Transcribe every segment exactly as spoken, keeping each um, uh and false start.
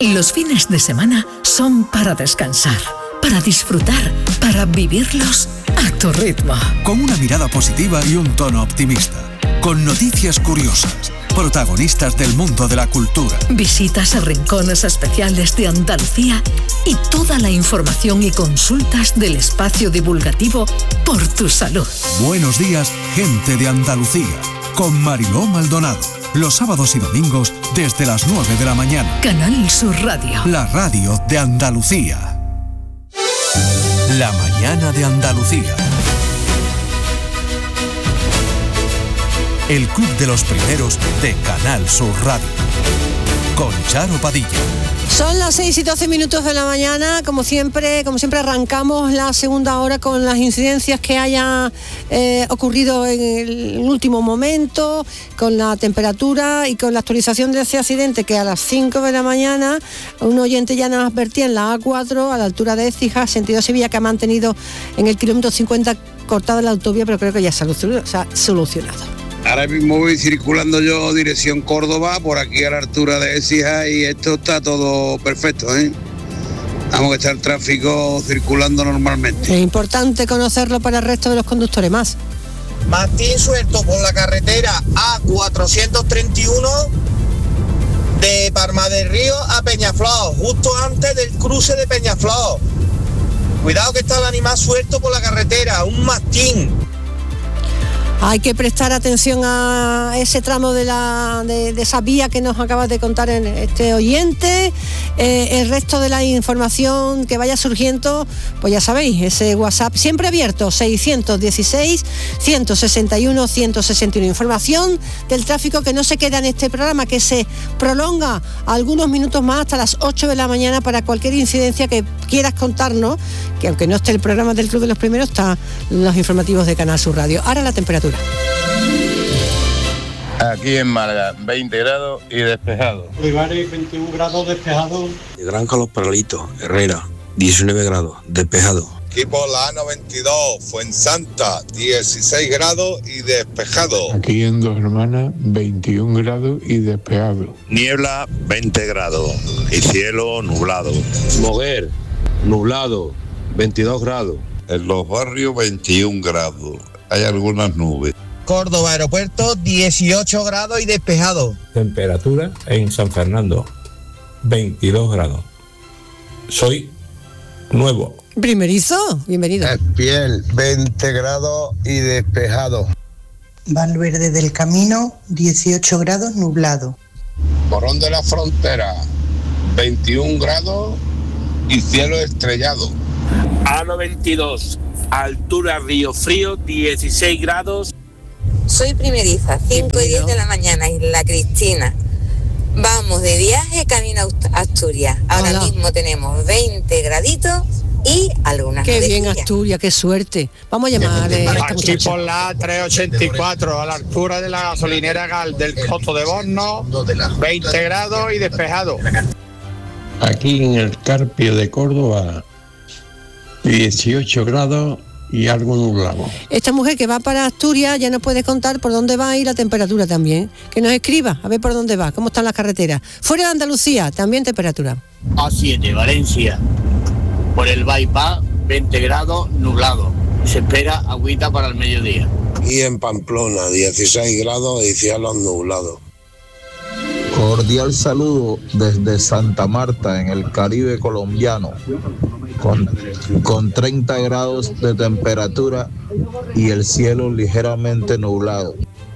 Los fines de semana son para descansar, para disfrutar, para vivirlos a tu ritmo. Con una mirada positiva y un tono optimista. Con noticias curiosas, protagonistas del mundo de la cultura. Visitas a rincones especiales de Andalucía y toda la información y consultas del espacio divulgativo Por tu Salud. Buenos días, gente de Andalucía, con Mariló Maldonado. Los sábados y domingos desde las nueve de la mañana. Canal Sur Radio. La radio de Andalucía. La mañana de Andalucía. El club de los primeros de Canal Sur Radio. Con Charo Padilla. Son las seis y doce minutos de la mañana, como siempre, como siempre arrancamos la segunda hora con las incidencias que haya eh, ocurrido en el último momento, con la temperatura y con la actualización de ese accidente que a las cinco de la mañana un oyente ya nos advertía en la A cuatro a la altura de Écija, sentido Sevilla, que ha mantenido en el kilómetro cincuenta cortada la autovía, pero creo que ya se ha solucionado. Ahora mismo voy circulando yo dirección Córdoba, por aquí a la altura de Écija, y esto está todo perfecto, ¿eh? Vamos, que está el tráfico circulando normalmente. Es importante conocerlo para el resto de los conductores más. Martín suelto por la carretera A cuatrocientos treinta y uno de Palma del Río a Peñaflor, justo antes del cruce de Peñaflor. Cuidado que está el animal suelto por la carretera, un mastín. Hay que prestar atención a ese tramo de, la, de, de esa vía que nos acabas de contar en este oyente. Eh, el resto de la información que vaya surgiendo, pues ya sabéis, ese WhatsApp siempre abierto, seiscientos dieciséis, ciento sesenta y uno, ciento sesenta y uno. Información del tráfico que no se queda en este programa, que se prolonga algunos minutos más hasta las ocho de la mañana para cualquier incidencia que quieras contarnos, que aunque no esté el programa del Club de los Primeros, está los informativos de Canal Sur Radio. Ahora la temperatura. Aquí en Málaga, veinte grados y despejado. Olivares, veintiún grados, despejado. Granja Los Paralitos, Herrera, diecinueve grados, despejado. Aquí por la A noventa y dos, Fuensanta, dieciséis grados y despejado. Aquí en Dos Hermanas, veintiún grados y despejado. Niebla, veinte grados y cielo nublado. Moguer, nublado, veintidós grados. En Los Barrios, veintiún grados. Hay algunas nubes. Córdoba Aeropuerto, dieciocho grados y despejado. Temperatura en San Fernando, veintidós grados. Soy nuevo. Primerizo, bienvenido. Espiel, veinte grados y despejado. Valverde del Camino, dieciocho grados, nublado. Morón de la Frontera, veintiún grados y cielo estrellado. A noventa y dos, altura Río Frío, dieciséis grados. Soy primeriza, cinco y diez de la mañana, Isla Cristina. Vamos de viaje camino a Asturias. Ahora Hola. mismo tenemos veinte graditos y algunas Qué nubecillas. bien Asturias, qué suerte. Vamos a llamar a esta Aquí muchacha. por la A trescientos ochenta y cuatro, a la altura de la gasolinera Gal del Coto de Borno, veinte grados y despejado. Aquí en el Carpio de Córdoba, dieciocho grados y algo nublado. Esta mujer que va para Asturias ya nos puede contar por dónde va y la temperatura también. Que nos escriba, a ver por dónde va, cómo están las carreteras. Fuera de Andalucía, también temperatura. A siete, Valencia. Por el bypass, veinte grados, nublado. Se espera agüita para el mediodía. Y en Pamplona, dieciséis grados y cielo nublado. Cordial saludo desde Santa Marta, en el Caribe colombiano, con, con treinta grados de temperatura y el cielo ligeramente nublado.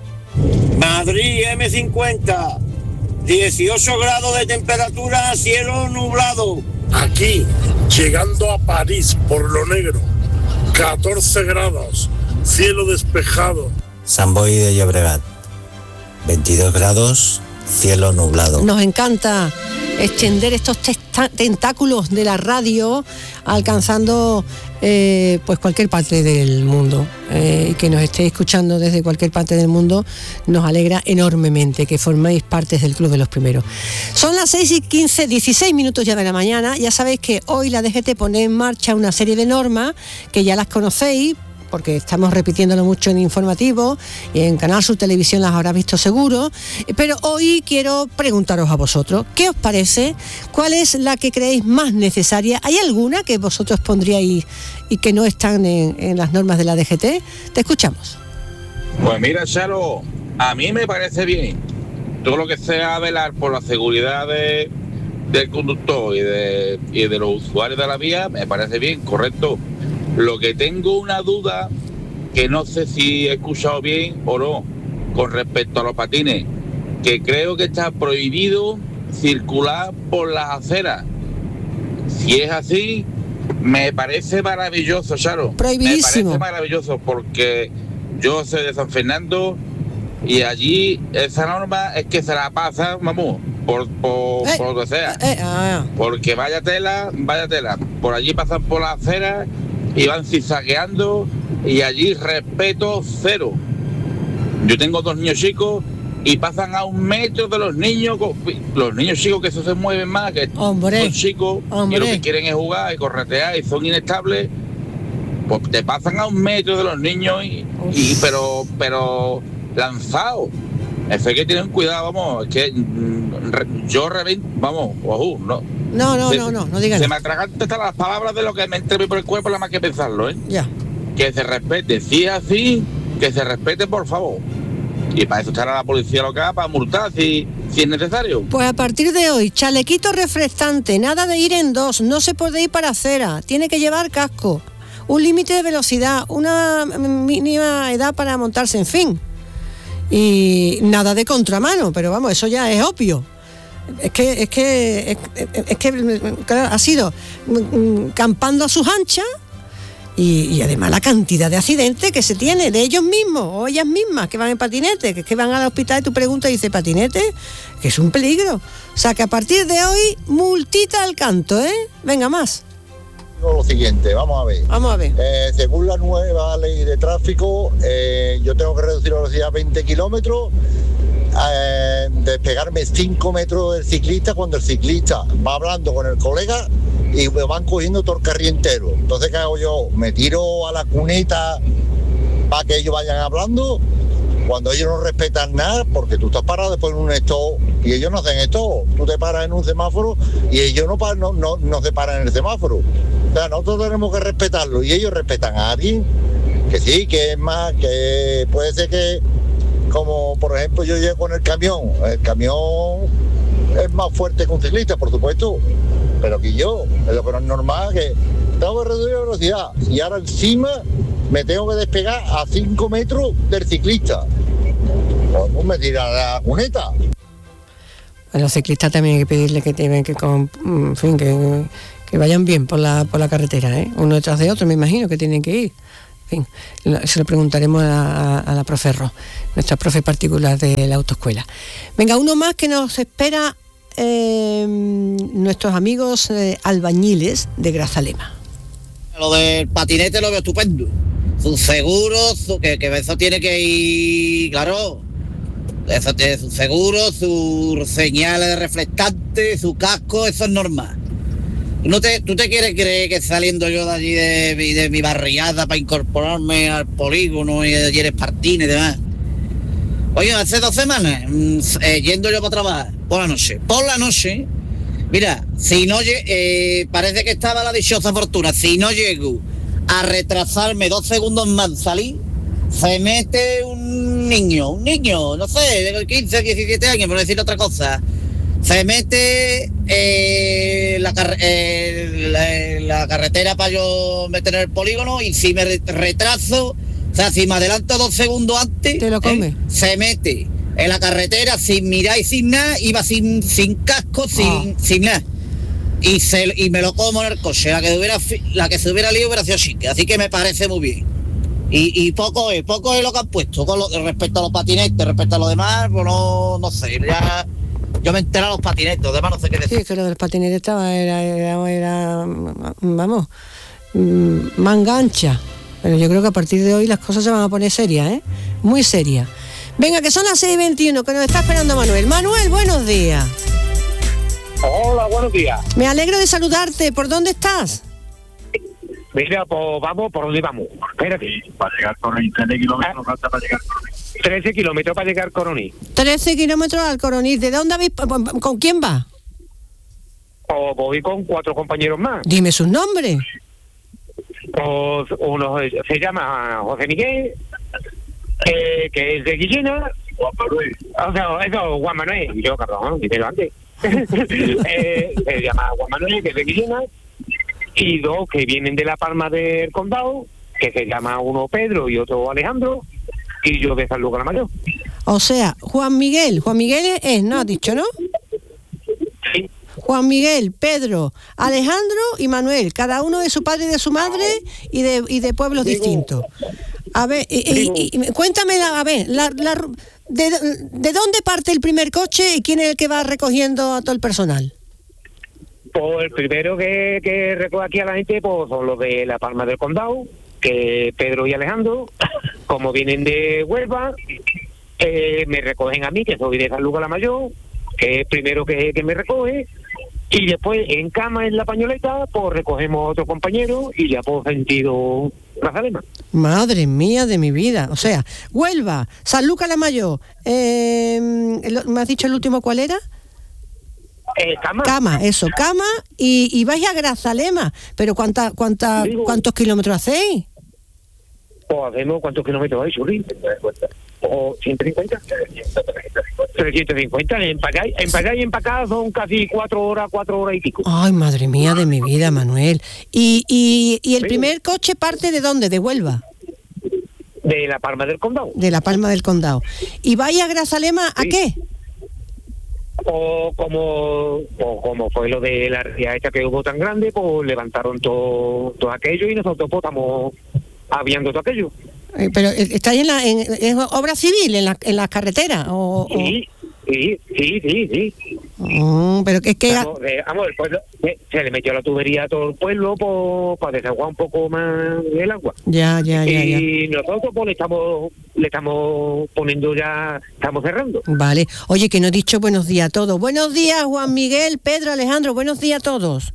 Madrid eme cincuenta, dieciocho grados de temperatura, cielo nublado. Aquí, llegando a París por lo negro, catorce grados, cielo despejado. San Boi de Llobregat, veintidós grados, cielo nublado. Nos encanta extender estos testa- tentáculos de la radio alcanzando eh, pues cualquier parte del mundo. Eh, que nos esté escuchando desde cualquier parte del mundo nos alegra enormemente que forméis parte del Club de los Primeros. Son las seis y quince, dieciséis minutos ya de la mañana. Ya sabéis que hoy la D G T pone en marcha una serie de normas que ya las conocéis, porque estamos repitiéndolo mucho en informativo y en Canal Sur Televisión las habrás visto seguro, pero hoy quiero preguntaros a vosotros, ¿qué os parece? ¿Cuál es la que creéis más necesaria? ¿Hay alguna que vosotros pondríais y que no están en, en las normas de la D G T? Te escuchamos. Pues mira, Charo, a mí me parece bien todo lo que sea velar por la seguridad de, del conductor y de, y de los usuarios de la vía, me parece bien, correcto. Lo que tengo una duda, que no sé si he escuchado bien o no, con respecto a los patines, que creo que está prohibido circular por las aceras. Si es así, me parece maravilloso, Charo. Prohibidísimo. Me parece maravilloso porque yo soy de San Fernando y allí esa norma es que se la pasa, vamos, por, por, eh, por lo que sea. Eh, ah, porque vaya tela, vaya tela. Por allí pasan por las aceras y van zigzagueando y allí respeto cero. Yo tengo dos niños chicos y pasan a un metro de los niños, los niños chicos que eso se mueven más, que hombre, son chicos hombre. y lo que quieren es jugar y corretear y son inestables, pues te pasan a un metro de los niños y, y pero pero lanzados. Es que tienen cuidado, vamos, es que mm, yo revento, vamos, ojo, no. No, no, se, no, no, no digas. Se me atragantan hasta las palabras de lo que me entra por el cuerpo, nada más que pensarlo, ¿eh? Ya. Que se respete, si es así, que se respete, por favor. Y para eso estará la policía local, para multar si, si es necesario. Pues a partir de hoy, chalequito refrescante, nada de ir en dos, no se puede ir para acera, tiene que llevar casco, un límite de velocidad, una mínima edad para montarse, en fin. Y nada de contramano, pero vamos, eso ya es obvio. Es que, es que, es, es que claro, ha sido campando a sus anchas y, y además la cantidad de accidentes que se tiene de ellos mismos o ellas mismas que van en patinete, que es que van al hospital y tú preguntas y dices, ¿patinete? Que es un peligro. O sea que a partir de hoy, multita al canto, ¿eh? Venga, más. Lo siguiente, vamos a ver. Vamos a ver. Eh, según la nueva ley de tráfico, eh, yo tengo que reducir la velocidad a veinte kilómetros, eh, despegarme cinco metros del ciclista cuando el ciclista va hablando con el colega y me van cogiendo todo el carril entero. Entonces, ¿qué hago yo? Me tiro a la cuneta para que ellos vayan hablando. Cuando ellos no respetan nada, porque tú estás parado después en un stop y ellos no hacen esto, tú te paras en un semáforo y ellos no, no, no, no se paran en el semáforo. O sea, nosotros tenemos que respetarlo y ellos respetan a alguien, que sí, que es más, que puede ser que, como por ejemplo yo llego con el camión, el camión es más fuerte que un ciclista, por supuesto, pero que yo, es lo que no es normal, que tengo que reducir la velocidad y ahora encima me tengo que despegar a cinco metros del ciclista. Pues me tira la cuneta. A los ciclistas también hay que pedirle que tienen que, con, en fin, que, que vayan bien por la por la carretera, ¿eh? Uno detrás de otro, me imagino que tienen que ir. En fin, se lo preguntaremos a, a, a la profe Ro, nuestra profe particular de la autoescuela. Venga, uno más que nos espera eh, nuestros amigos eh, albañiles de Grazalema. Lo del patinete lo veo estupendo. Sus seguros, su, que, que eso tiene que ir, claro, eso tiene sus seguros, sus señales de reflectante, su casco, eso es normal. ¿No te, ¿Tú te quieres creer que saliendo yo de allí de, de mi barriada para incorporarme al polígono y de allí eres Partín y demás? Oye, hace dos semanas, eh, yendo yo para trabajar, por la noche, por la noche, mira, si no eh, parece que estaba la dichosa fortuna, si no llego a retrasarme dos segundos más salir, se mete un niño, un niño, no sé, de quince, diecisiete años, por decir otra cosa, se mete eh, la, car- eh, la, la carretera para yo meter en el polígono y si me retraso, o sea, si me adelanto dos segundos antes, te lo come. Eh, se mete en la carretera sin mirar y sin nada, iba sin, sin casco, sin, oh. sin nada. Y, se, y me lo como en el coche. La que, hubiera, la que se hubiera liado hubiera sido chica. Así que me parece muy bien. Y, y poco es, poco es lo que han puesto. Con lo, respecto a los patinetes, respecto a lo demás, pues no, no sé. Ya, yo me enteré a los patinetes, los demás no sé qué decir. Sí, que lo del patinete estaba, era, era, era vamos, manga ancha. Pero yo creo que a partir de hoy las cosas se van a poner serias, ¿eh? Muy serias. Venga, que son las seis y veintiuno, que nos está esperando Manuel. Manuel, buenos días. Hola, buenos días. Me alegro de saludarte. ¿Por dónde estás? Mira, pues vamos, ¿por dónde vamos? Espérate. Para llegar a Coroní, trece kilómetros falta para llegar a Coroní. trece kilómetros para llegar a Coroní. trece kilómetros al Coroní. ¿De dónde habéis, con quién va? O voy con cuatro compañeros más. Dime sus nombres. Pues uno se llama José Miguel, eh, que es de Guillena. Juan Manuel. O sea, eso, Juan Manuel. Yo, cabrón, dímelo antes. eh, se llama Juan Manuel, que es de Guillena. Y dos que vienen de La Palma del Condado, que se llama uno Pedro y otro Alejandro, y yo de San Lucas la Mayor. O sea, Juan Miguel, Juan Miguel es, ¿no? Has dicho, ¿no? Sí. Juan Miguel, Pedro, Alejandro y Manuel, cada uno de su padre y de su madre y de y de pueblos Digo, distintos. A ver, y, y, y, cuéntame, la, a ver, la, la, de, ¿de dónde parte el primer coche y quién es el que va recogiendo a todo el personal? Pues el primero que, que recoge aquí a la gente pues son los de La Palma del Condado, que Pedro y Alejandro, como vienen de Huelva, eh, me recogen a mí, que soy de San Lucas la Mayor, que es el primero que, que me recoge, y después en cama en La Pañoleta, pues recogemos a otro compañero y ya por sentido Grazalema. Madre mía de mi vida, o sea, Huelva, San Lucas la Mayor, eh, ¿me has dicho el último cuál era? Eh, cama. Cama, eso, Cama, y, y vais a Grazalema, pero ¿cuánta, cuánta, Digo, ¿cuántos kilómetros hacéis? Pues hacemos, ¿cuántos kilómetros hay, Churri? ¿O ciento cincuenta? trescientos cincuenta, en para allá, en para allá y en para acá son casi cuatro horas, cuatro horas y pico. Ay, madre mía de mi vida, Manuel. ¿Y, y, y el sí. primer coche parte de dónde? ¿De Huelva? De La Palma del Condado. De La Palma del Condado. ¿Y vais a Grazalema a sí. qué? O como o como fue lo de la ría esta que hubo tan grande, pues levantaron todo, todo aquello y nosotros pues estamos aviando todo aquello. Eh, pero ¿estáis en, la, en, en obra civil, en la, en las carreteras? O, sí, o... sí, sí, sí, sí. Mm, pero que es que... Vamos, eh, vamos, el pueblo, eh, se le metió la tubería a todo el pueblo por, para desaguar un poco más el agua. Ya, ya, ya. Y ya. nosotros pues le estamos, le estamos poniendo ya, estamos cerrando. Vale. Oye, que no he dicho buenos días a todos. Buenos días, Juan Miguel, Pedro, Alejandro, buenos días a todos.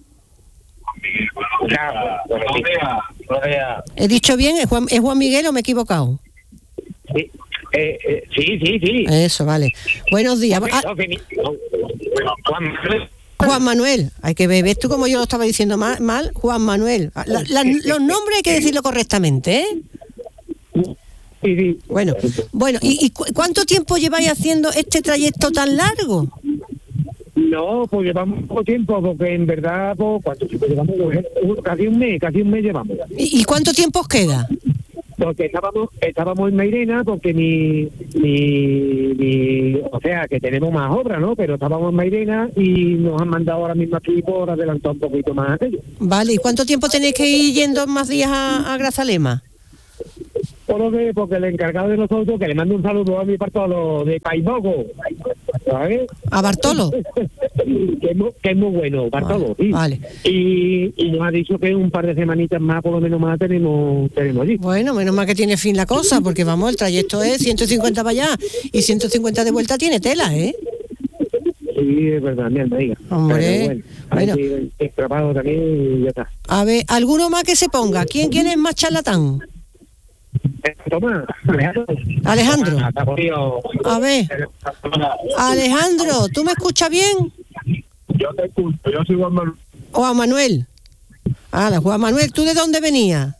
Ya, buenos días. Buenos días. ¿He dicho bien? ¿Es Juan, ¿es Juan Miguel o me he equivocado? Sí, eh, eh, sí, sí, sí. Eso, vale. Buenos días. Ah, Juan Manuel. Juan Manuel. Hay que ver, ¿ves tú como yo lo estaba diciendo mal? mal? Juan Manuel. La, la, los nombres hay que decirlo correctamente, ¿eh? Sí, sí. Bueno, bueno. ¿Y, y cu- cuánto tiempo lleváis haciendo este trayecto tan largo? No, pues llevamos poco tiempo, porque en verdad, pues, ¿cuánto tiempo llevamos? Casi un mes, casi un mes llevamos. ¿Y, y cuánto tiempo os queda? Porque estábamos estábamos en Mairena, porque mi, mi, mi, o sea, que tenemos más obras, ¿no? Pero estábamos en Mairena y nos han mandado ahora mismo aquí por adelantar un poquito más aquello. Vale, ¿y cuánto tiempo tenéis que ir yendo más días a, a Grazalema? Por lo que, porque el encargado de nosotros, que le mando un saludo a mi Bartolo de Paibogo, ¿sabes? ¿A Bartolo? que, es muy, que es muy bueno, Bartolo, vale, sí. Vale. Y, y nos ha dicho que un par de semanitas más, por lo menos más, tenemos, tenemos allí. Bueno, menos mal que tiene fin la cosa, porque vamos, el trayecto es ciento cincuenta para allá y ciento cincuenta de vuelta tiene tela, ¿eh? Sí, es verdad, mi amiga. Hombre, bueno. bueno. El trabajo también y ya está. A ver, ¿alguno más que se ponga? ¿Quién, quién es más charlatán? Toma, Alejandro. Alejandro. A ver. Alejandro, ¿tú me escuchas bien? Yo te escucho, yo soy Juan Manuel. Juan Manuel. Ah, Juan Manuel, ¿tú de dónde venías?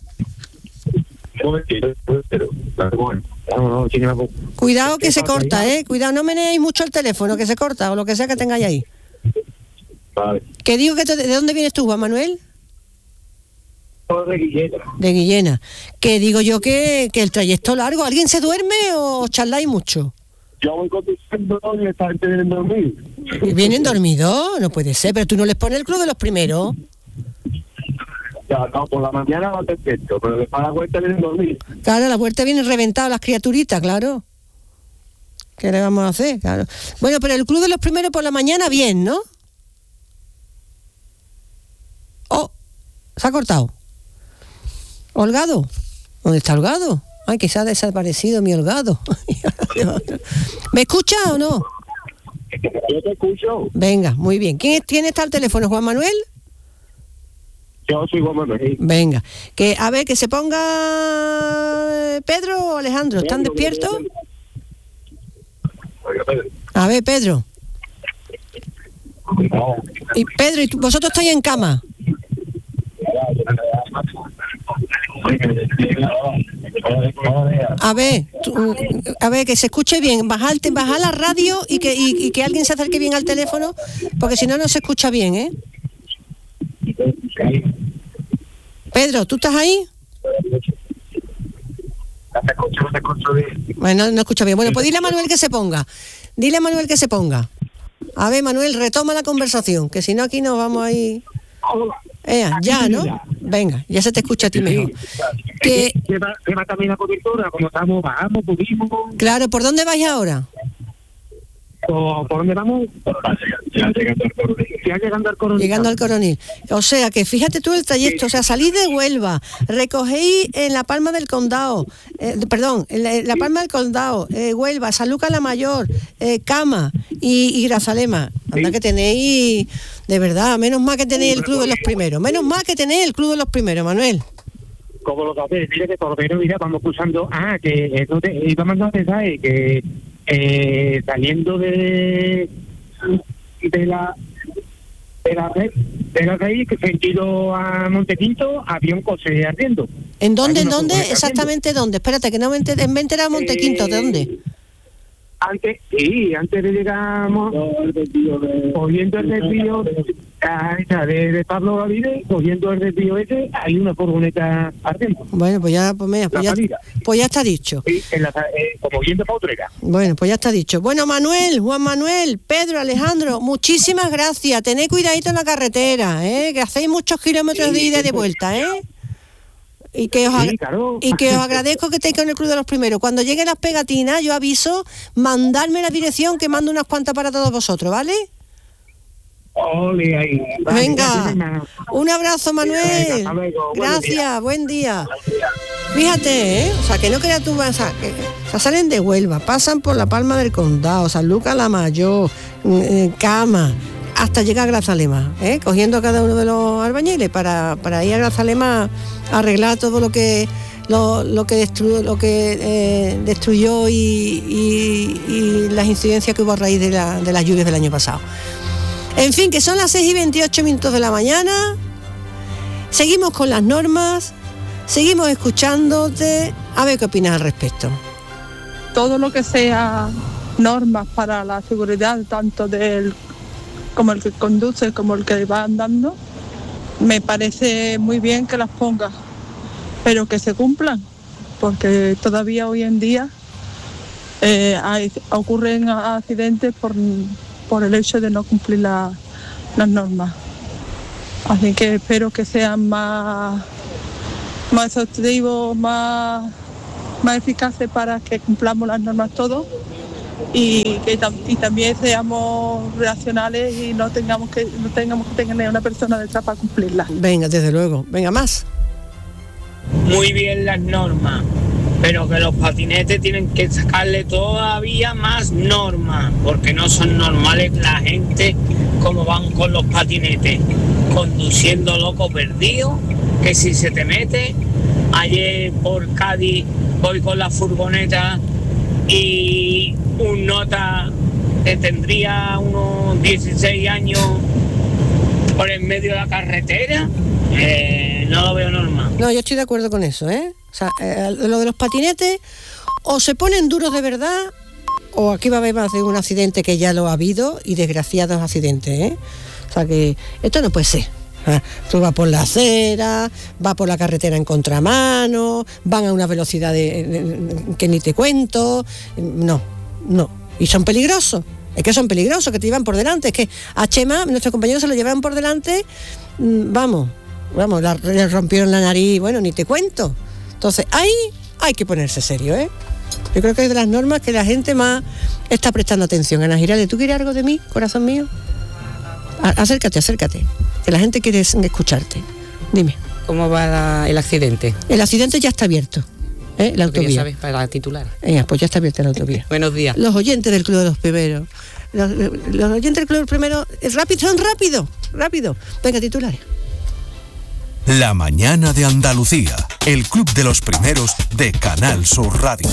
Cuidado que se corta, ¿eh? Cuidado, no meneéis mucho el teléfono, que se corta, o lo que sea que tengáis ahí. Vale. Que digo que te, ¿de dónde vienes tú, Juan Manuel? De Guillena. De Guillena. Que digo yo que, que el trayecto largo, ¿alguien se duerme o charláis mucho? Yo voy conduciendo y esta gente viene dormido. ¿Vienen dormidos? No puede ser, pero tú no les pones el club de los primeros. Ya, no, por la mañana va perfecto, pero después a la vuelta vienen dormidos. Claro, a la vuelta vienen reventadas las criaturitas, claro. ¿Qué le vamos a hacer? Claro. Bueno, pero el club de los primeros por la mañana bien, ¿no? Oh, se ha cortado. ¿Holgado? ¿Dónde está Holgado? Ay, que se ha desaparecido mi Holgado. ¿Me escucha o no? Yo te escucho. Venga, muy bien. ¿Quién, es, ¿quién está al teléfono? ¿Juan Manuel? Yo soy Juan Manuel. Venga, que a ver, que se ponga Pedro o Alejandro, ¿están despiertos? A ver, Pedro. Y Pedro, ¿y tú, vosotros estáis en cama? A ver, tú, a ver, que se escuche bien. Bajarte, baja la radio y que, y, y que alguien se acerque bien al teléfono, porque si no, no se escucha bien, ¿eh? Pedro, ¿tú estás ahí? Bueno, no escucha bien. Bueno, pues dile a Manuel que se ponga. Dile a Manuel que se ponga. A ver, Manuel, retoma la conversación, que si no aquí nos vamos a ir... Eh, ya, ¿no? Venga, ya se te escucha a ti mejor. Que... Lleva también la cobertura, como estamos, bajamos, subimos... Claro, ¿por dónde vais ahora? ¿Por, ¿por dónde vamos? Ya llegando al Coronil. Ya llegando al Coronil. Llegando al Coronil. O sea, que fíjate tú el trayecto, o sea, salís de Huelva, recogéis en la Palma del Condado, eh, perdón, en la, en la Palma del Condado, eh, Huelva, Sanlúcar la Mayor, eh, Cama y, y Grazalema. Anda, que tenéis, de verdad, menos mal que tenéis el Club de los Primeros, menos mal que tenéis el Club de los Primeros, Manuel. Como lo que hace, mira que por lo menos, mira, vamos escuchando, ah, que eso te iba mandando a pensar, eh, que eh, saliendo de de la de la de la raíz, que sentido a Montequinto, había un coche ardiendo. ¿En dónde, en dónde? Exactamente ardiendo. ¿Dónde? Espérate, que no me enteré, me enteré a Montequinto, ¿de dónde? Antes, sí, antes de llegar, cogiendo el desvío de, de Pablo Gavide, cogiendo el desvío ese, hay una furgoneta ardiendo. Bueno, pues ya, pues, mira, pues, ya, pues ya está dicho. Sí, en la, eh, como yendo para Utrera. Bueno, pues ya está dicho. Bueno, Manuel, Juan Manuel, Pedro, Alejandro, muchísimas gracias. Tened cuidadito en la carretera, ¿eh? Que hacéis muchos kilómetros sí, de ida y de vuelta, ¿eh? Y que, os sí, claro. y que os agradezco que estéis con el Club de los Primeros. Cuando lleguen las pegatinas, yo aviso, mandarme la dirección, que mando unas cuantas para todos vosotros, ¿vale? Ole, ahí. Vale, venga, un abrazo, Manuel. Venga, luego, gracias, buen día. buen día. Fíjate, ¿eh? O sea, que no creas tú, o sea, que, o sea, salen de Huelva, pasan por la Palma del Condado, Sanlúcar la Mayor, eh, Cama, hasta llegar a Grazalema, ¿eh? Cogiendo a cada uno de los albañiles para, para ir a Grazalema a arreglar todo lo que lo, lo que destruyó, lo que eh, destruyó y, y, y las incidencias que hubo a raíz de, la, de las lluvias del año pasado. En fin, que son las seis y veintiocho minutos de la mañana. Seguimos con las normas, seguimos escuchándote. A ver qué opinas al respecto. Todo lo que sea normas para la seguridad, tanto del como el que conduce como el que va andando, me parece muy bien que las ponga, pero que se cumplan, porque todavía hoy en día eh, hay, ocurren accidentes por, por el hecho de no cumplir la, las normas. Así que espero que sean más, más exhaustivos, más, más eficaces para que cumplamos las normas todos. Y que y también seamos racionales y no tengamos que no tengamos que tener una persona detrás para cumplirlas. Venga, desde luego. Venga, más. Muy bien las normas, pero que los patinetes tienen que sacarle todavía más normas, porque no son normales la gente como van con los patinetes, conduciendo loco perdido, que si se te mete. Ayer por Cádiz voy con la furgoneta y un nota que tendría unos dieciséis años por en medio de la carretera, eh, no lo veo normal. No, yo estoy de acuerdo con eso, ¿eh? O sea, eh, lo de los patinetes, o se ponen duros de verdad, o aquí va a haber más de un accidente, que ya lo ha habido, y desgraciados accidentes, ¿eh? O sea que esto no puede ser. Ah, tú vas por la acera, vas por la carretera en contramano, van a una velocidad de, de, que ni te cuento. No, no. Y son peligrosos. Es que son peligrosos, que te llevan por delante. Es que a Chema, nuestros compañeros se lo llevaron por delante, vamos, vamos, la, le rompieron la nariz, bueno, ni te cuento. Entonces, ahí hay que ponerse serio, ¿eh? Yo creo que es de las normas que la gente más está prestando atención. Ana Giralde, ¿tú quieres algo de mí, corazón mío? A- acércate, acércate. Que la gente quiere escucharte. Dime. ¿Cómo va la, el accidente? El accidente ya está abierto, ¿eh? La autovía. Ya sabes, para titular. Venga, pues ya está abierta la autovía. Buenos días. Los oyentes del Club de los Primeros. Los, los oyentes del Club de los Primeros, es rápido, son rápido, rápido. Venga, titulares. La mañana de Andalucía, el club de los primeros de Canal Sur Radio.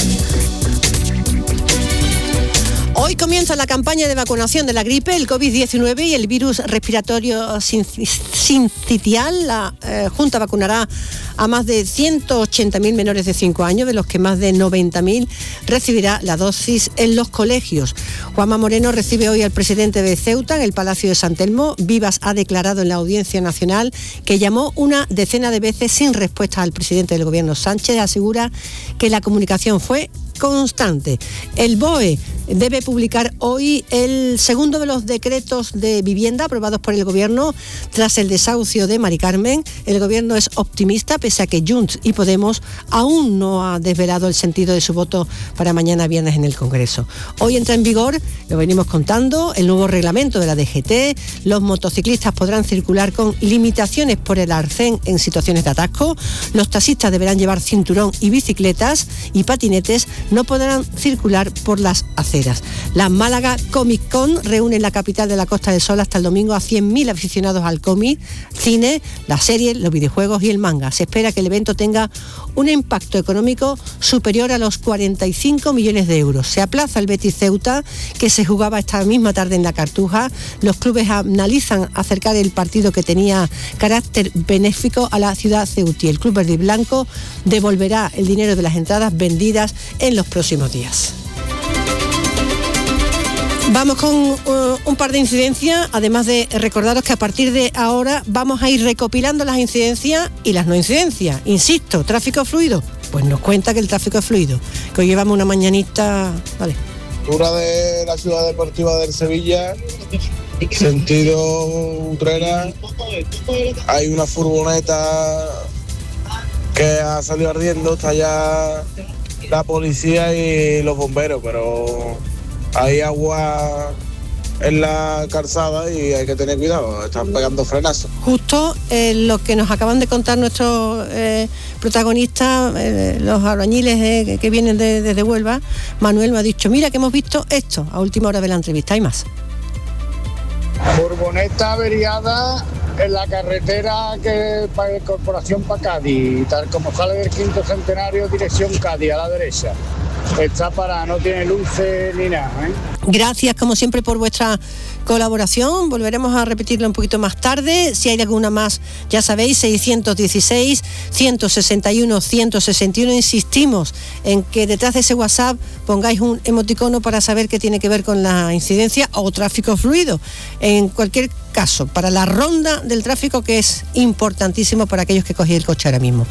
Hoy comienza la campaña de vacunación de la gripe, el covid diecinueve y el virus respiratorio sincitial. La eh, Junta vacunará a más de ciento ochenta mil menores de cinco años, de los que más de noventa mil recibirá la dosis en los colegios. Juanma Moreno recibe hoy al presidente de Ceuta en el Palacio de San Telmo. Vivas ha declarado en la Audiencia Nacional que llamó una decena de veces sin respuesta al presidente del Gobierno. Sánchez asegura que la comunicación fue constante. El B O E debe publicar hoy el segundo de los decretos de vivienda aprobados por el Gobierno tras el desahucio de Mari Carmen. El Gobierno es optimista, pese a que Junts y Podemos aún no ha desvelado el sentido de su voto para mañana viernes en el Congreso. Hoy entra en vigor, lo venimos contando, el nuevo reglamento de la D G T. Los motociclistas podrán circular con limitaciones por el arcén en situaciones de atasco. Los taxistas deberán llevar cinturón y bicicletas y patinetes no podrán circular por las aceras. La Málaga Comic Con reúne en la capital de la Costa del Sol hasta el domingo a cien mil aficionados al cómic, cine, las series, los videojuegos y el manga. Se espera que el evento tenga un impacto económico superior a los cuarenta y cinco millones de euros. Se aplaza el Betis Ceuta, que se jugaba esta misma tarde en la Cartuja. Los clubes analizan acercar el partido que tenía carácter benéfico a la ciudad ceutí. El club verde y blanco devolverá el dinero de las entradas vendidas en los próximos días. Vamos con uh, un par de incidencias, además de recordaros que a partir de ahora vamos a ir recopilando las incidencias y las no incidencias. Insisto, tráfico fluido, pues nos cuenta que el tráfico es fluido, que hoy llevamos una mañanita, vale. Altura de la ciudad deportiva del Sevilla, sentido Utrera, hay una furgoneta que ha salido ardiendo, está ya la policía y los bomberos, pero hay agua en la calzada y hay que tener cuidado, están pegando frenazos. Justo eh, lo que nos acaban de contar nuestros eh, protagonistas, eh, los albañiles eh, que vienen de, desde Huelva. Manuel me ha dicho, mira que hemos visto esto a última hora de la entrevista, hay más. Furgoneta averiada en la carretera que para Corporación para Cádiz, tal como sale del quinto centenario, dirección Cádiz, a la derecha. Está para, no tiene luces ni nada, ¿eh? Gracias, como siempre, por vuestra colaboración. Volveremos a repetirlo un poquito más tarde. Si hay alguna más, ya sabéis, seiscientos dieciséis, ciento sesenta y uno, ciento sesenta y uno. Insistimos en que detrás de ese WhatsApp pongáis un emoticono para saber qué tiene que ver con la incidencia o tráfico fluido. En cualquier caso, para la ronda del tráfico, que es importantísimo para aquellos que cogéis el coche ahora mismo.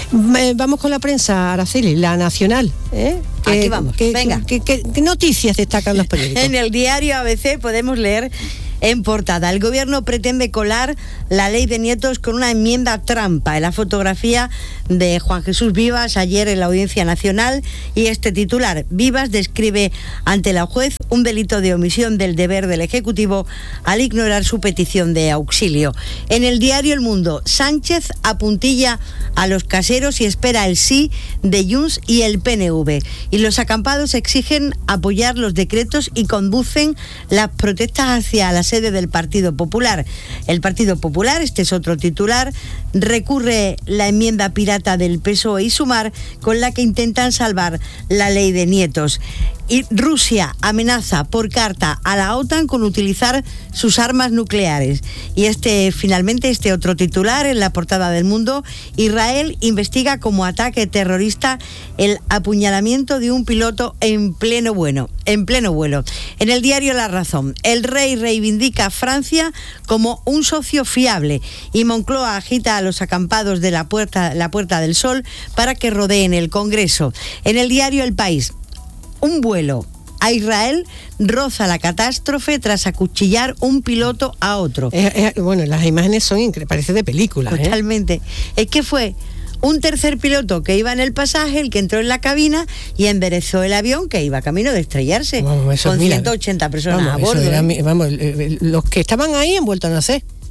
Vamos con la prensa, Araceli, la nacional, ¿eh? Aquí ¿Qué, vamos, qué, venga. ¿qué, qué, qué noticias destacan los periódicos? En el diario A B C podemos leer en portada: el gobierno pretende colar la ley de nietos con una enmienda trampa. En la fotografía de Juan Jesús Vivas ayer en la Audiencia Nacional, y este titular: Vivas describe ante la juez un delito de omisión del deber del Ejecutivo al ignorar su petición de auxilio. En el diario El Mundo, Sánchez apuntilla a los caseros y espera el sí de Junts y el P N V. Y los acampados exigen apoyar los decretos y conducen las protestas hacia la sede del Partido Popular. El Partido Popular, este es otro titular, recurre la enmienda pirata del P S O E y Sumar, con la que intentan salvar la ley de nietos. Y Rusia amenaza por carta a la OTAN con utilizar sus armas nucleares. Y este, finalmente, este otro titular en la portada del Mundo: Israel investiga como ataque terrorista el apuñalamiento de un piloto en pleno vuelo. En pleno vuelo. En el diario La Razón, el rey reivindica a Francia como un socio fiable, y Moncloa agita a los acampados de la Puerta, la Puerta del Sol para que rodeen el Congreso. En el diario El País, un vuelo a Israel roza la catástrofe tras acuchillar un piloto a otro. Eh, eh, bueno, las imágenes son increíbles, parece de película. Totalmente. ¿eh? Es que fue un tercer piloto que iba en el pasaje, el que entró en la cabina y enderezó el avión que iba camino de estrellarse, vamos, con mira, ciento ochenta personas vamos, a bordo. Era, ¿eh? Vamos, los que estaban ahí han vuelto a nacer.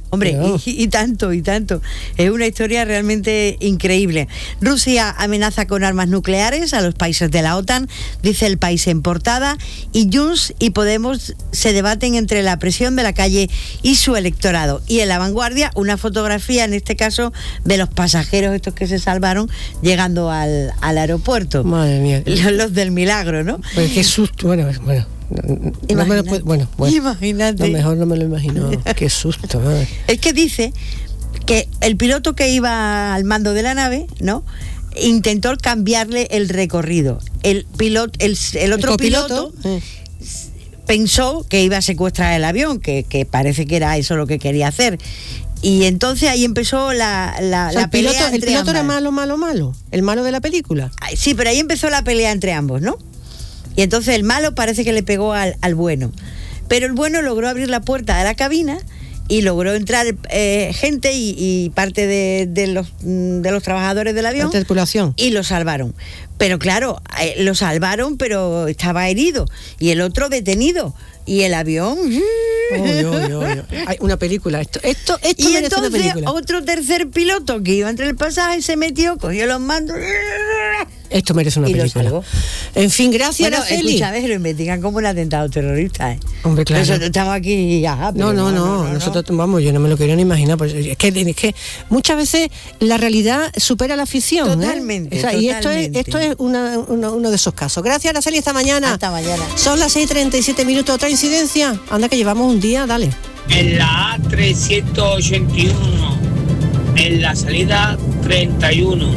Hombre, no. y, y tanto, y tanto. Es una historia realmente increíble. Rusia amenaza con armas nucleares a los países de la OTAN, dice El País en portada, y Junts y Podemos se debaten entre la presión de la calle y su electorado. Y en La Vanguardia, una fotografía, en este caso, de los pasajeros estos que se salvaron llegando al, al aeropuerto. Madre mía. Los, los del milagro, ¿no? Pues qué susto, bueno, bueno. No me lo puedo, bueno, bueno, Imagínate. No, mejor no me lo imagino. Qué susto. Madre. Es que dice que el piloto que iba al mando de la nave, ¿no?, intentó cambiarle el recorrido. El piloto, el, el otro ¿El piloto eh. pensó que iba a secuestrar el avión, que, que parece que era eso lo que quería hacer. Y entonces ahí empezó la, la, O sea, la el piloto, pelea el entre piloto era ambas. malo, malo, malo. El malo de la película. Ay, sí, pero ahí empezó la pelea entre ambos, ¿no? Y entonces el malo parece que le pegó al, al bueno. Pero el bueno logró abrir la puerta de la cabina y logró entrar eh, gente y, y parte de, de, los, de los trabajadores del avión. La tripulación. Y lo salvaron. Pero claro, eh, lo salvaron, pero estaba herido. Y el otro detenido. Y el avión... Oy, oy, oy. Hay una película. Esto, esto, esto y merece una entonces película. otro tercer piloto que iba entre el pasaje se metió, cogió los mandos... Esto merece una y lo película. salvó. En fin, gracias, Bueno, Araceli. escucha, a ver, lo investigan como un atentado terrorista, ¿eh? Hombre, claro. Nosotros estamos aquí, ajá, pero No, no, no, no, nosotros, vamos, yo no me lo quiero ni imaginar. Pues es, que, es que muchas veces la realidad supera la ficción. Totalmente, ¿eh? O sea, y esto es, totalmente. esto es una- una- uno de esos casos. Gracias, Araceli, hasta mañana. Hasta mañana. Son las seis y treinta y siete minutos. Otra incidencia. Anda, que llevamos un día, dale. En la A trescientos ochenta y uno, en la salida treinta y uno,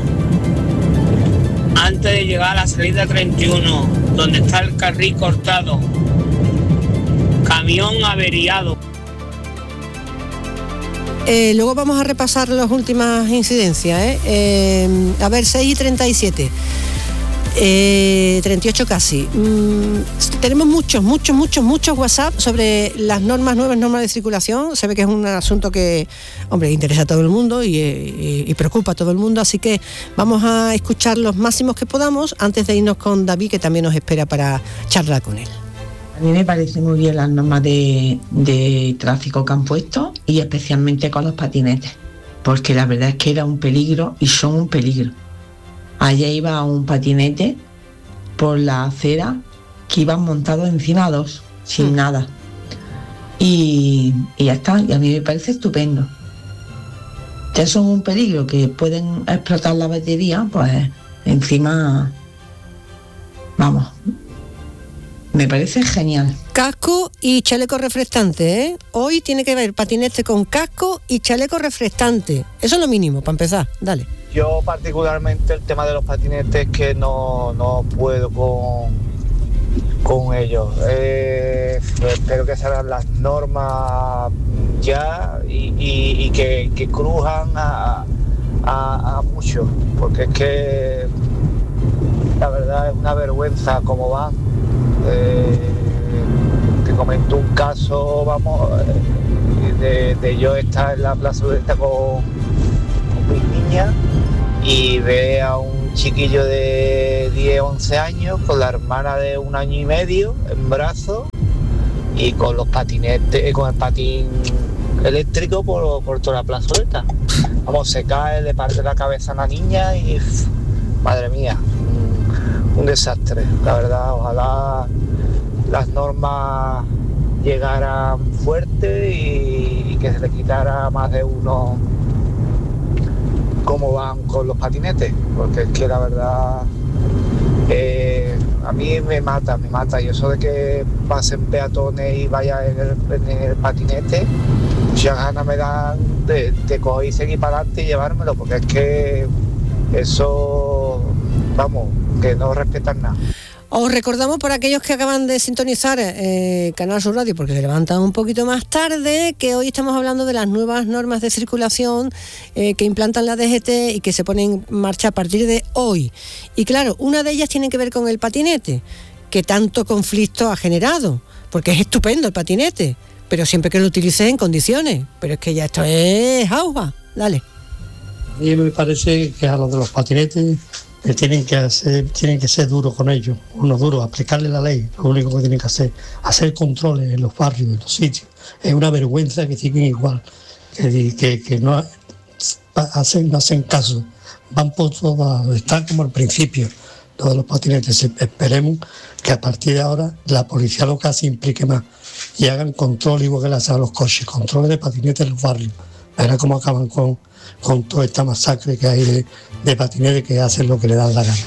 antes de llegar a la salida treinta y uno, donde está el carril cortado, camión averiado. Eh, luego vamos a repasar las últimas incidencias. ¿eh? Eh, a ver, seis y treinta y siete. Eh, treinta y ocho casi. Mm, tenemos muchos, muchos, muchos, muchos WhatsApp sobre las normas, nuevas normas de circulación. Se ve que es un asunto que, hombre, interesa a todo el mundo y, y, y preocupa a todo el mundo, así que vamos a escuchar los máximos que podamos antes de irnos con David, que también nos espera para charlar con él. A mí me parecen muy bien las normas de, de tráfico que han puesto y especialmente con los patinetes, porque la verdad es que era un peligro y son un peligro. Ayer iba un patinete por la acera que iban montados encima dos, sin nada. Y, y ya está, y a mí me parece estupendo. Ya son un peligro, que pueden explotar la batería, pues encima, vamos, me parece genial. Casco y chaleco reflectante, ¿eh? Hoy tiene que haber patinete con casco y chaleco reflectante. Eso es lo mínimo, para empezar. Dale. Yo particularmente el tema de los patinetes que no, no puedo con, con ellos. Eh, espero que salgan las normas ya y, y, y que, que crujan a, a, a muchos, porque es que la verdad es una vergüenza cómo van. Eh, te comento un caso, vamos, de, de yo estar en la plazoleta con, con mis niñas y ve a un chiquillo de diez, once años con la hermana de un año y medio en brazos y con los patinetes, con el patín eléctrico por, por toda la plazoleta. Vamos, se cae, le parte la cabeza a la niña y uf, madre mía, un, un desastre, la verdad. Ojalá las normas llegaran fuerte y, y que se le quitara más de uno cómo van con los patinetes, porque es que la verdad eh, a mí me mata, me mata. Y eso de que pasen peatones y vaya en el, en el patinete, muchas ganas me dan de, de coger y seguir para adelante y llevármelo, porque es que eso, vamos, que no respetan nada. Os recordamos, por aquellos que acaban de sintonizar eh, Canal Sur Radio, porque se levantan un poquito más tarde, que hoy estamos hablando de las nuevas normas de circulación eh, que implantan la D G T y que se ponen en marcha a partir de hoy. Y claro, una de ellas tiene que ver con el patinete, que tanto conflicto ha generado, porque es estupendo el patinete, pero siempre que lo utilices en condiciones. Pero es que ya esto es auja. Dale. A mí me parece que a los de los patinetes que tienen que hacer, tienen que ser duros con ellos, unos duros, aplicarle la ley, lo único que tienen que hacer, hacer controles en los barrios, en los sitios. Es una vergüenza que siguen igual, que, que, que no hacen, no hacen caso, van por todas, están como al principio todos los patinetes. Esperemos que a partir de ahora la policía local se implique más y hagan control igual que le hacen a los coches, controles de patinetes en los barrios. Verá cómo acaban con, con toda esta masacre que hay de, de patinetes que hacen lo que le dan la gana.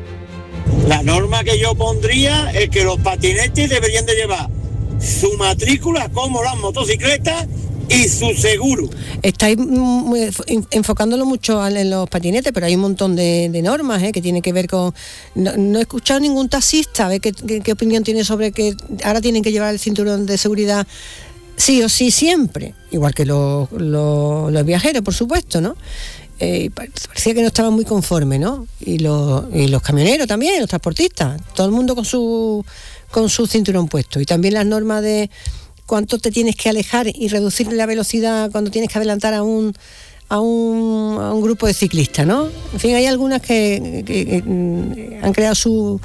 La norma que yo pondría es que los patinetes deberían de llevar su matrícula como las motocicletas y su seguro. Estáis mm, enfocándolo mucho en los patinetes, pero hay un montón de, de normas ¿eh? que tienen que ver con... No, no he escuchado ningún taxista, a ver qué, qué, qué opinión tiene sobre que ahora tienen que llevar el cinturón de seguridad sí o sí siempre, igual que los, los, los viajeros, por supuesto, ¿no? Eh, parecía que no estaban muy conformes, ¿no? Y los, y los camioneros también, los transportistas, todo el mundo con su, con su cinturón puesto. Y también las normas de cuánto te tienes que alejar y reducir la velocidad cuando tienes que adelantar a un a un, a un grupo de ciclistas, ¿no? En fin, hay algunas que, que, que han creado su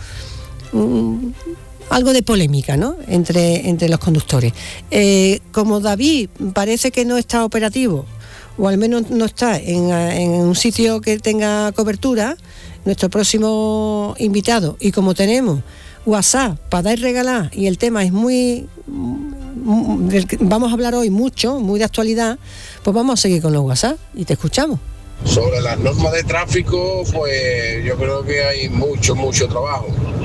um, algo de polémica, ¿no? Entre, entre los conductores. Eh, como David parece que no está operativo, o al menos no está en, en un sitio que tenga cobertura, nuestro próximo invitado, y como tenemos WhatsApp para dar y regalar, y el tema es muy, muy, vamos a hablar hoy mucho, muy de actualidad, pues vamos a seguir con los WhatsApp y te escuchamos. Sobre las normas de tráfico, pues yo creo que hay mucho, mucho trabajo.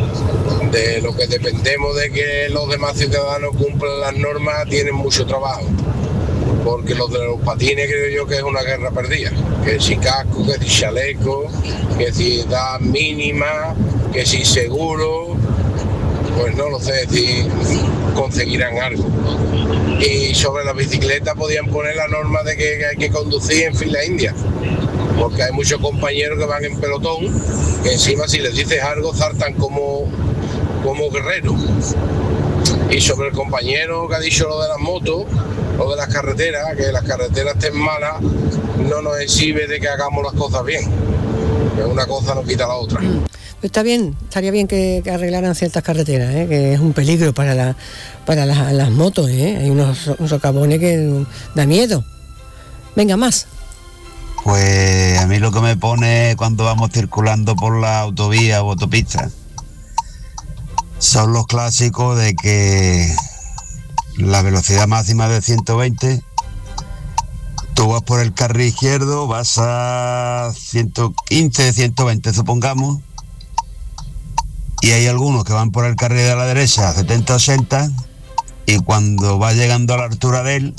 De lo que dependemos de que los demás ciudadanos cumplan las normas, tienen mucho trabajo. Porque los de los patines creo yo que es una guerra perdida. Que si casco, que si chaleco, que si edad mínima, que si seguro, pues no lo sé si conseguirán algo. Y sobre la bicicleta podían poner la norma de que hay que conducir en fila india, porque hay muchos compañeros que van en pelotón, que encima si les dices algo saltan como, como guerreros. Y sobre el compañero que ha dicho lo de las motos, lo de las carreteras, que las carreteras estén malas, no nos exhibe de que hagamos las cosas bien. Que una cosa no quita la otra. Está bien, estaría bien que, que arreglaran ciertas carreteras, ¿eh? Que es un peligro para la, para las, las motos, ¿eh? Hay unos socavones que da miedo. Venga, más. Pues a mí lo que me pone cuando vamos circulando por la autovía o autopista son los clásicos de que la velocidad máxima de ciento veinte, tú vas por el carril izquierdo, vas a ciento quince, ciento veinte supongamos, y hay algunos que van por el carril de la derecha a setenta, ochenta, y cuando va llegando a la altura de él,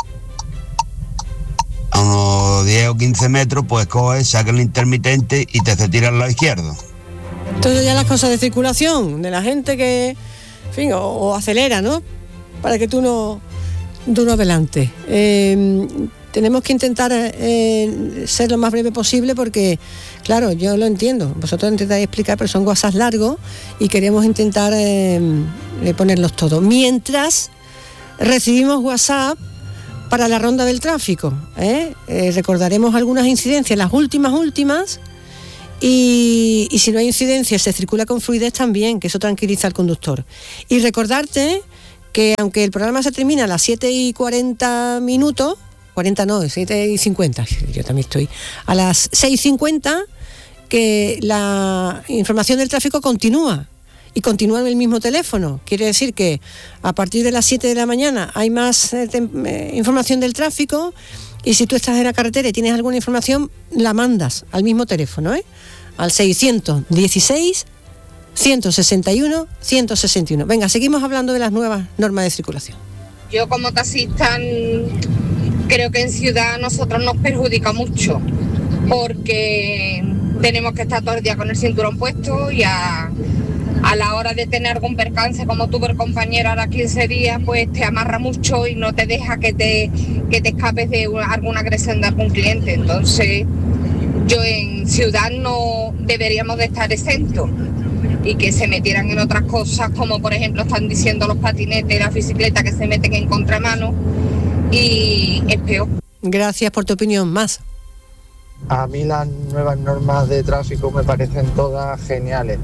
a unos diez o quince metros, pues coges, saca el intermitente y te se tira al lado izquierdo. Entonces ya las cosas de circulación, de la gente que, en fin, o, o acelera, ¿no? Para que tú no, tú no adelantes. Eh, tenemos que intentar eh, ser lo más breve posible porque, claro, yo lo entiendo, vosotros intentáis explicar, pero son WhatsApp largos y queremos intentar eh, ponerlos todos. Mientras recibimos WhatsApp para la ronda del tráfico, ¿eh? Eh, recordaremos algunas incidencias, las últimas, últimas, y, y si no hay incidencias se circula con fluidez también, que eso tranquiliza al conductor. Y recordarte que aunque el programa se termina a las siete y cuarenta minutos, cuarenta no, siete y cincuenta, yo también estoy, a las seis y cincuenta, que la información del tráfico continúa, y continúa en el mismo teléfono. Quiere decir que a partir de las siete de la mañana hay más eh, tem- eh, información del tráfico, y si tú estás en la carretera y tienes alguna información, la mandas al mismo teléfono, ¿eh? Al seiscientos dieciséis, ciento sesenta y uno, ciento sesenta y uno. Venga, seguimos hablando de las nuevas normas de circulación. Yo como taxista creo que en ciudad a nosotros nos perjudica mucho, porque tenemos que estar todo el día con el cinturón puesto y a, a la hora de tener algún percance, como tuvo el compañero ahora quince días, pues te amarra mucho y no te deja que te, que te escapes de una, alguna agresión de algún cliente. Entonces yo en ciudad no deberíamos de estar exentos y que se metieran en otras cosas, como por ejemplo están diciendo los patinetes y las bicicletas que se meten en contramano, y es peor. Gracias por tu opinión. Más. A mí las nuevas normas de tráfico me parecen todas geniales.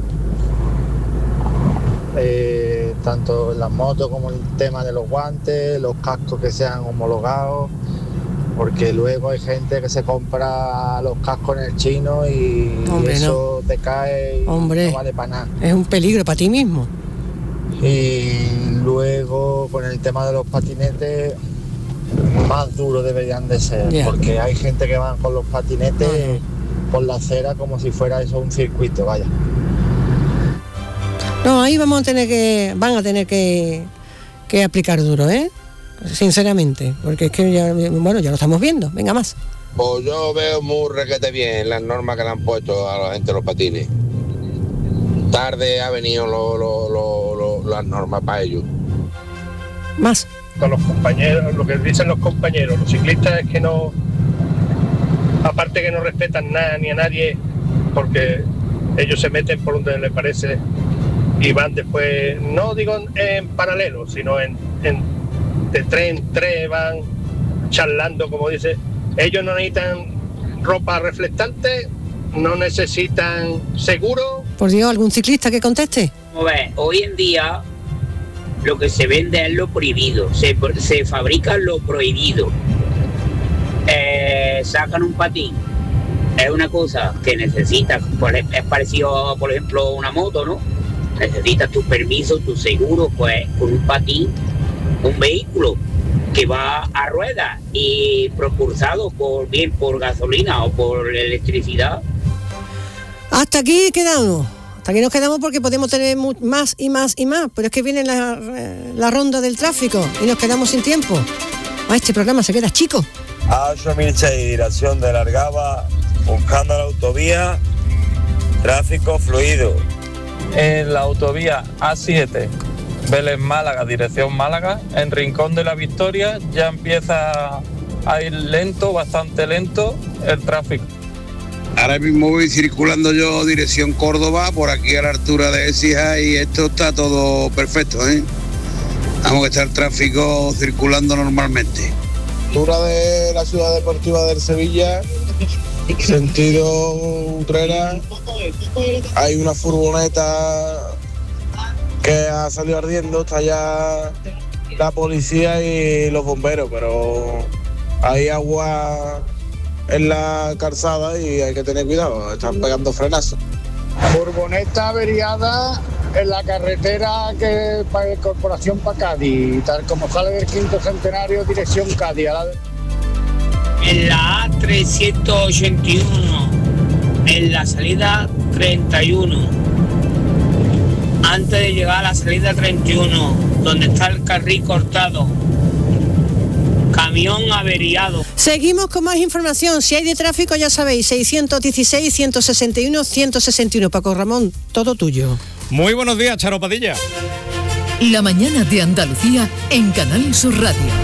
Eh, tanto en las motos como el tema de los guantes, los cascos que sean homologados, porque luego hay gente que se compra los cascos en el chino y Hombre, eso no. te cae y Hombre, no vale para nada. Es un peligro para ti mismo. Y luego con el tema de los patinetes, más duros deberían de ser, yeah. porque hay gente que va con los patinetes uh-huh. por la acera como si fuera eso un circuito, vaya. No, ahí vamos a tener que, van a tener que, que aplicar duro, ¿eh? Sinceramente, porque es que ya, bueno, ya lo estamos viendo. Venga, más. Pues yo veo muy requete bien las normas que le han puesto a la gente de los patines. Tarde ha venido lo, lo, lo, lo, las normas para ellos. Más. Con los compañeros, lo que dicen los compañeros, los ciclistas es que no, aparte que no respetan nada ni a nadie, porque ellos se meten por donde les parece y van después, no digo en paralelo, sino en, en de tres en tres, van charlando, como dice. Ellos no necesitan ropa reflectante, no necesitan seguro. Por Dios, ¿algún ciclista que conteste? Como ves, hoy en día lo que se vende es lo prohibido, se, se fabrica lo prohibido. Eh, sacan un patín, es una cosa que necesitas, es parecido, por ejemplo, a una moto, ¿no? Necesitas tu permiso, tu seguro, pues con un patín, un vehículo que va a ruedas y propulsado por bien por gasolina o por electricidad. Hasta aquí quedamos. Hasta aquí nos quedamos porque podemos tener más y más y más, pero es que viene la, la ronda del tráfico y nos quedamos sin tiempo. Ah, este programa se queda chico. A ocho mil seis, dirección de Largaba, buscando la autovía, tráfico fluido. En la autovía A siete, Vélez Málaga, dirección Málaga, en Rincón de la Victoria ya empieza a ir lento, bastante lento el tráfico. Ahora mismo voy circulando yo dirección Córdoba, por aquí a la altura de Écija, y esto está todo perfecto, ¿eh? Vamos, que está el tráfico circulando normalmente. Altura de la ciudad deportiva del Sevilla, sentido Utrera, hay una furgoneta que ha salido ardiendo, está ya la policía y los bomberos, pero hay agua en la calzada y hay que tener cuidado, están pegando frenazos. Furgoneta averiada en la carretera que para Corporación para Cádiz, tal como sale del quinto centenario, dirección Cádiz. A la de... En la A trescientos ochenta y uno, en la salida treinta y uno, antes de llegar a la salida treinta y uno, donde está el carril cortado. Camión averiado. Seguimos con más información. Si hay de tráfico, ya sabéis, seiscientos dieciséis, ciento sesenta y uno, ciento sesenta y uno. Paco Ramón, todo tuyo. Muy buenos días, Charo Padilla. La mañana de Andalucía en Canal Sur Radio.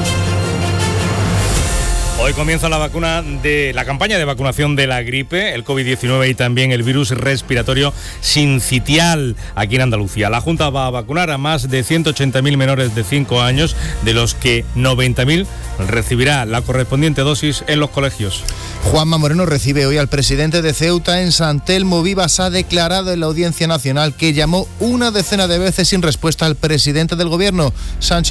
Hoy comienza la vacuna de la campaña de vacunación de la gripe, el covid diecinueve y también el virus respiratorio sincitial aquí en Andalucía. La Junta va a vacunar a más de ciento ochenta mil menores de cinco años, de los que noventa mil recibirá la correspondiente dosis en los colegios. Juanma Moreno recibe hoy al presidente de Ceuta en San Telmo. Vivas ha declarado en la Audiencia Nacional que llamó una decena de veces sin respuesta al presidente del gobierno, Sánchez.